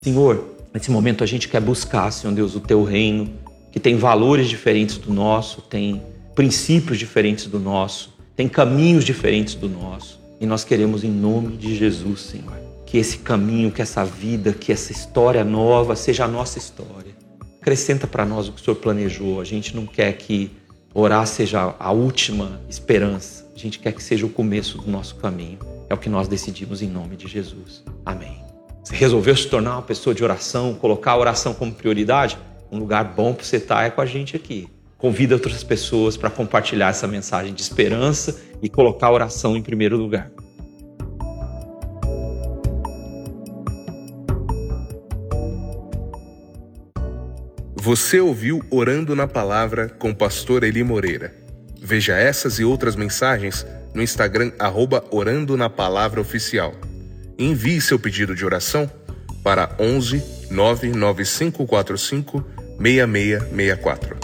Senhor, nesse momento a gente quer buscar, Senhor Deus, o Teu reino, que tem valores diferentes do nosso, tem princípios diferentes do nosso, tem caminhos diferentes do nosso. E nós queremos, em nome de Jesus, Senhor, que esse caminho, que essa vida, que essa história nova seja a nossa história. Acrescenta para nós o que o Senhor planejou. A gente não quer que orar seja a última esperança. A gente quer que seja o começo do nosso caminho. É o que nós decidimos em nome de Jesus. Amém. Você resolveu se tornar uma pessoa de oração, colocar a oração como prioridade? Um lugar bom para você estar é com a gente aqui. Convida outras pessoas para compartilhar essa mensagem de esperança e colocar a oração em primeiro lugar. Você ouviu Orando na Palavra com o pastor Eli Moreira. Veja essas e outras mensagens no Instagram @Orando na Palavra Oficial. Envie seu pedido de oração para 11 99545 6664.